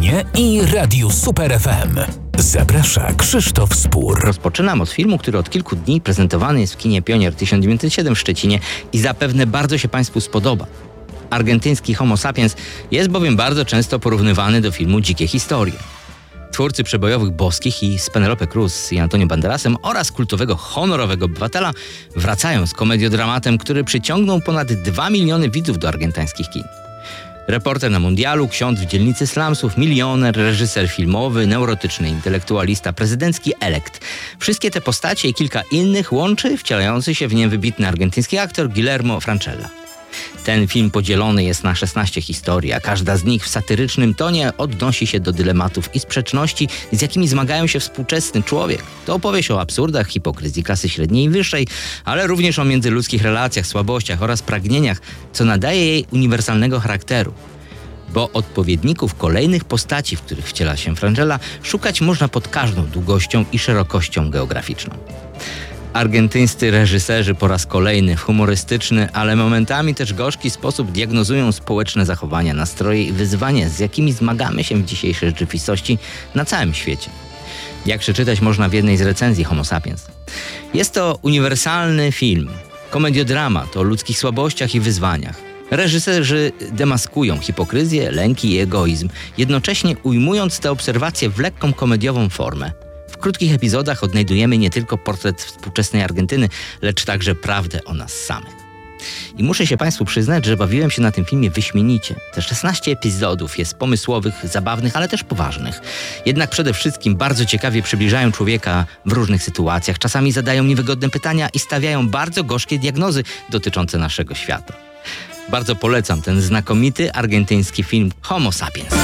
kinie i Radiu Super FM. Zaprasza Krzysztof Spór. Rozpoczynam od filmu, który od kilku dni prezentowany jest w kinie Pionier 1907 w Szczecinie i zapewne bardzo się Państwu spodoba. Argentyński Homo sapiens jest bowiem bardzo często porównywany do filmu Dzikie historie. Twórcy Przebojowych Boskich i z Penelope Cruz i Antonio Banderasem oraz kultowego Honorowego Obywatela wracają z komediodramatem, który przyciągnął ponad 2 miliony widzów do argentyńskich kin. Reporter na mundialu, ksiądz w dzielnicy slumsów, milioner, reżyser filmowy, neurotyczny intelektualista, prezydencki elekt. Wszystkie te postacie i kilka innych łączy wcielający się w nie wybitny argentyński aktor Guillermo Francella. Ten film podzielony jest na 16 historii, a każda z nich w satyrycznym tonie odnosi się do dylematów i sprzeczności, z jakimi zmagają się współczesny człowiek. To opowieść o absurdach, hipokryzji klasy średniej i wyższej, ale również o międzyludzkich relacjach, słabościach oraz pragnieniach, co nadaje jej uniwersalnego charakteru. Bo odpowiedników kolejnych postaci, w których wciela się Francella, szukać można pod każdą długością i szerokością geograficzną. Argentyńscy reżyserzy po raz kolejny w humorystyczny, ale momentami też gorzki sposób diagnozują społeczne zachowania, nastroje i wyzwania, z jakimi zmagamy się w dzisiejszej rzeczywistości na całym świecie. Jak przeczytać można w jednej z recenzji Homo sapiens. Jest to uniwersalny film, komediodramat o ludzkich słabościach i wyzwaniach. Reżyserzy demaskują hipokryzję, lęki i egoizm, jednocześnie ujmując te obserwacje w lekką komediową formę. W krótkich epizodach odnajdujemy nie tylko portret współczesnej Argentyny, lecz także prawdę o nas samych. I muszę się Państwu przyznać, że bawiłem się na tym filmie wyśmienicie. Te 16 epizodów jest pomysłowych, zabawnych, ale też poważnych. Jednak przede wszystkim bardzo ciekawie przybliżają człowieka w różnych sytuacjach, czasami zadają niewygodne pytania i stawiają bardzo gorzkie diagnozy dotyczące naszego świata. Bardzo polecam ten znakomity argentyński film Homo sapiens.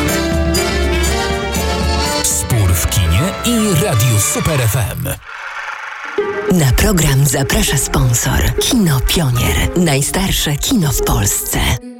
Spór w kinie i Radiu Super FM. Na program zaprasza sponsor. Kino Pionier. Najstarsze kino w Polsce.